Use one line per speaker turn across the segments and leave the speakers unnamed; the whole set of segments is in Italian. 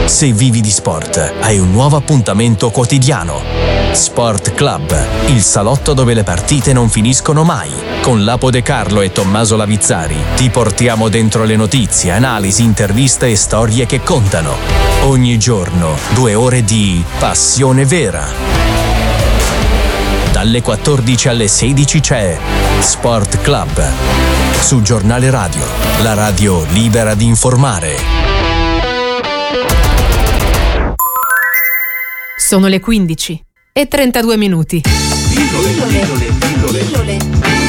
Se vivi di sport, hai un nuovo appuntamento quotidiano. Sport Club, il salotto dove le partite non finiscono mai. Con Lapo De Carlo e Tommaso Lavizzari ti portiamo dentro le notizie, analisi, interviste e storie che contano. Ogni giorno 2 ore di passione vera. Dalle 14 alle 16 c'è Sport Club su Giornale Radio, la radio libera di informare.
Sono le 15:32.
Pillole.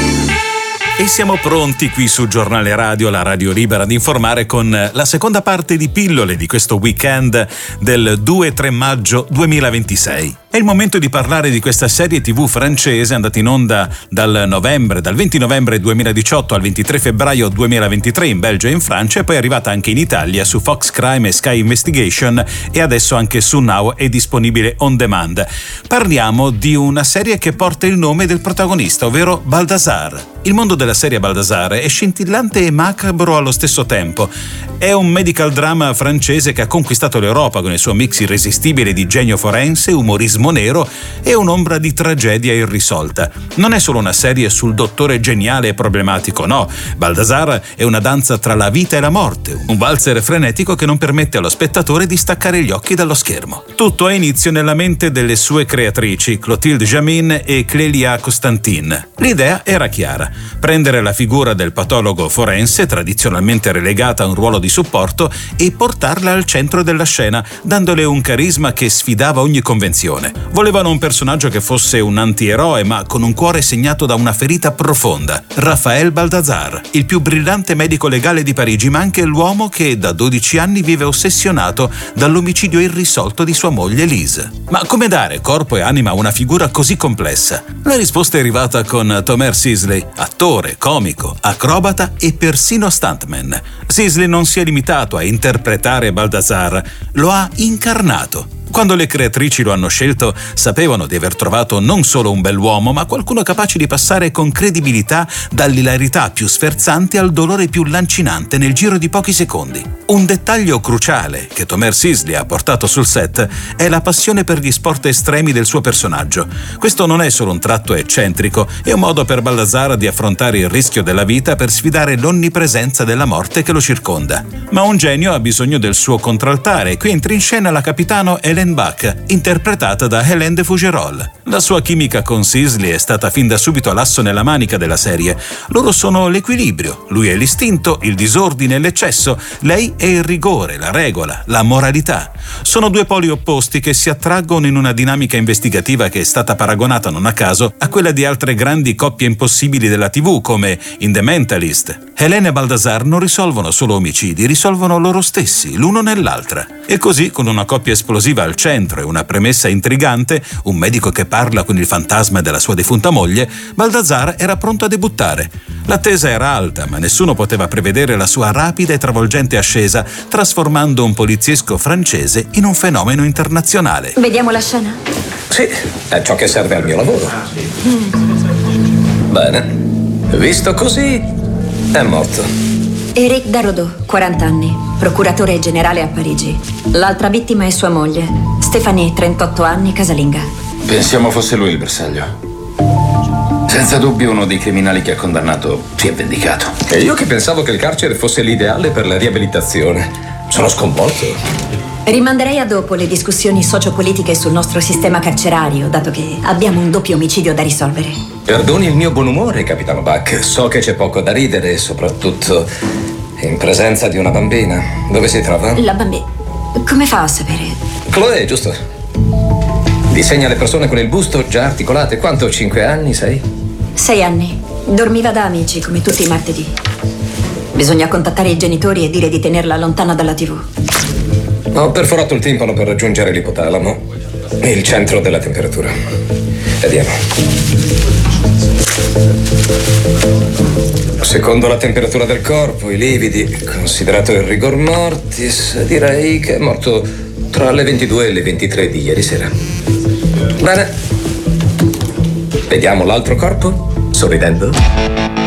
E siamo pronti qui su Giornale Radio, la radio libera di informare, con la seconda parte di Pillole di questo weekend del 2-3 maggio 2026. È il momento di parlare di questa serie TV francese andata in onda dal 20 novembre 2018 al 23 febbraio 2023 in Belgio e in Francia, e poi è arrivata anche in Italia su Fox Crime e Sky Investigation, e adesso anche su Now è disponibile on demand. Parliamo di una serie che porta il nome del protagonista, ovvero Balthazar. Il mondo della serie Balthazar è scintillante e macabro allo stesso tempo. È un medical drama francese che ha conquistato l'Europa con il suo mix irresistibile di genio forense, umorismo nero e un'ombra di tragedia irrisolta. Non è solo una serie sul dottore geniale e problematico, no. Balthazar è una danza tra la vita e la morte, un valzer frenetico che non permette allo spettatore di staccare gli occhi dallo schermo. Tutto ha inizio nella mente delle sue creatrici, Clotilde Jamin e Clélia Constantin. L'idea era chiara: prendere la figura del patologo forense, tradizionalmente relegata a un ruolo di supporto, e portarla al centro della scena, dandole un carisma che sfidava ogni convenzione. Volevano un personaggio che fosse un antieroe, ma con un cuore segnato da una ferita profonda. Raphaël Balthazar, il più brillante medico legale di Parigi, ma anche l'uomo che da 12 anni vive ossessionato dall'omicidio irrisolto di sua moglie Lise. Ma come dare corpo e anima a una figura così complessa? La risposta è arrivata con Tomer Sisley, attore, comico, acrobata e persino stuntman. Sisley non si è limitato a interpretare Balthazar, lo ha incarnato. Quando le creatrici lo hanno scelto, sapevano di aver trovato non solo un bell'uomo, ma qualcuno capace di passare con credibilità dall'ilarità più sferzante al dolore più lancinante nel giro di pochi secondi. Un dettaglio cruciale che Tomer Sisley ha portato sul set è la passione per gli sport estremi del suo personaggio. Questo non è solo un tratto eccentrico, è un modo per Balthazar di affrontare il rischio della vita per sfidare l'onnipresenza della morte che lo circonda. Ma un genio ha bisogno del suo contraltare, e qui entra in scena la capitano Hélène Bach, interpretata da Hélène de Fougerolles. La sua chimica con Sisley è stata fin da subito l'asso nella manica della serie. Loro sono l'equilibrio, lui è l'istinto, il disordine e l'eccesso, lei è il rigore, la regola, la moralità. Sono due poli opposti che si attraggono in una dinamica investigativa che è stata paragonata non a caso a quella di altre grandi coppie impossibili della TV come in The Mentalist. Hélène e Balthazar non risolvono solo omicidi, risolvono loro stessi, l'uno nell'altra. E così, con una coppia esplosiva al centro e una premessa intrigante, un medico che parla con il fantasma della sua defunta moglie, Balthazar era pronto a debuttare. L'attesa era alta, ma nessuno poteva prevedere la sua rapida e travolgente ascesa, trasformando un poliziesco francese in un fenomeno internazionale.
Vediamo la scena?
Sì, è ciò che serve al mio lavoro. Bene, visto così, è morto.
Éric Darodot, 40 anni, procuratore generale a Parigi. L'altra vittima è sua moglie, Stéphanie, 38 anni, casalinga.
Pensiamo fosse lui il bersaglio. Senza dubbio uno dei criminali che ha condannato si è vendicato.
E io che pensavo che il carcere fosse l'ideale per la riabilitazione. Sono sconvolto.
Rimanderei a dopo le discussioni sociopolitiche sul nostro sistema carcerario, dato che abbiamo un doppio omicidio da risolvere.
Perdoni il mio buon umore, capitano Bach. So che c'è poco da ridere, soprattutto in presenza di una bambina. Dove si trova?
La bambina? Come fa a sapere?
Chloé, giusto? Disegna le persone con il busto già articolate. Quanto? 5 anni, 6?
6 anni. Dormiva da amici, come tutti i martedì. Bisogna contattare i genitori e dire di tenerla lontana dalla TV.
Ho perforato il timpano per raggiungere l'ipotalamo, il centro della temperatura. Vediamo. Secondo la temperatura del corpo, i lividi, considerato il rigor mortis, direi che è morto tra le 22 e le 23 di ieri sera. Bene. Vediamo l'altro corpo, sorridendo.